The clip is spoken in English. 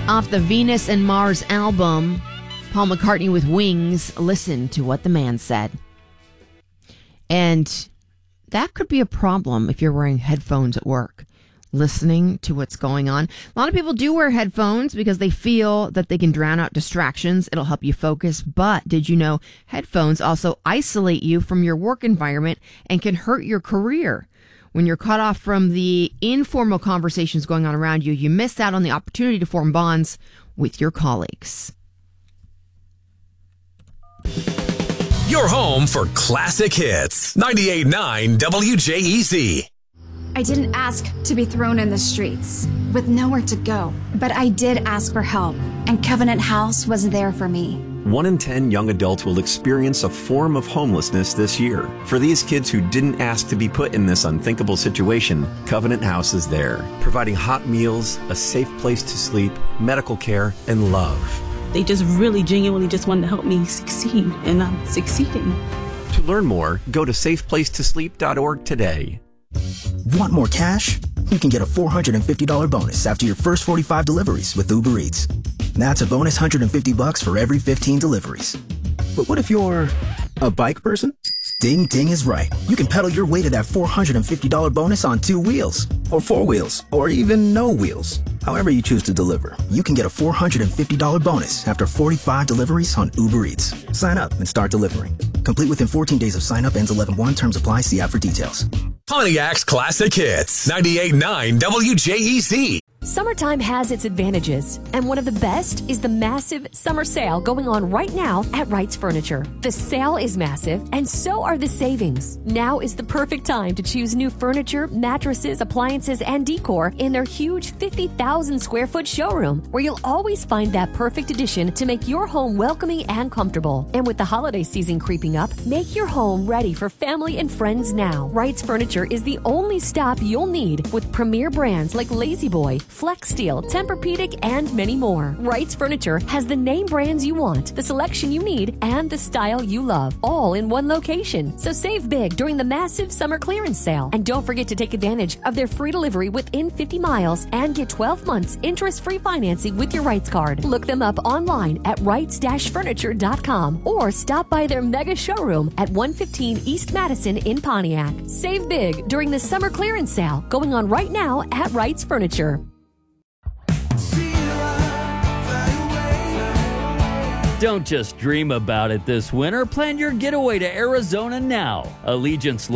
Off the Venus and Mars album, Paul McCartney with Wings, listen to what the man said. And that could be a problem if you're wearing headphones at work, listening to what's going on. A lot of people do wear headphones because they feel that they can drown out distractions. It'll help you focus. But did you know headphones also isolate you from your work environment and can hurt your career? When you're cut off from the informal conversations going on around you, you miss out on the opportunity to form bonds with your colleagues. Your home for classic hits. 98.9 WJEZ. I didn't ask to be thrown in the streets with nowhere to go, but I did ask for help, and Covenant House was there for me. 1 in 10 young adults will experience a form of homelessness this year. For these kids who didn't ask to be put in this unthinkable situation, Covenant House is there, providing hot meals, a safe place to sleep, medical care, and love. They just really genuinely just wanted to help me succeed, and I'm succeeding. To learn more, go to safeplacetosleep.org today. Want more cash? You can get a $450 bonus after your first 45 deliveries with Uber Eats. That's a bonus $150 for every 15 deliveries. But what if you're a bike person? Ding Ding is right. You can pedal your way to that $450 bonus on 2 wheels, or 4 wheels, or even no wheels. However you choose to deliver, you can get a $450 bonus after 45 deliveries on Uber Eats. Sign up and start delivering. Complete within 14 days of sign up. Ends 11/1. Terms apply. See app for details. Pontiac's Classic Hits. 98.9 WJEZ. Summertime has its advantages, and one of the best is the massive summer sale going on right now at Wright's Furniture. The sale is massive, and so are the savings. Now is the perfect time to choose new furniture, mattresses, appliances, and decor in their huge 50,000 square foot showroom, where you'll always find that perfect addition to make your home welcoming and comfortable. And with the holiday season creeping up, make your home ready for family and friends now. Wright's Furniture is the only stop you'll need, with premier brands like Lazy Boy, Flex Steel, Tempur-Pedic, and many more. Wright's Furniture has the name brands you want, the selection you need, and the style you love, all in one location. So save big during the massive summer clearance sale. And don't forget to take advantage of their free delivery within 50 miles and get 12 months interest-free financing with your Wright's card. Look them up online at wrights-furniture.com or stop by their mega showroom at 115 East Madison in Pontiac. Save big during the summer clearance sale going on right now at Wright's Furniture. Don't just dream about it this winter. Plan your getaway to Arizona now. Allegiance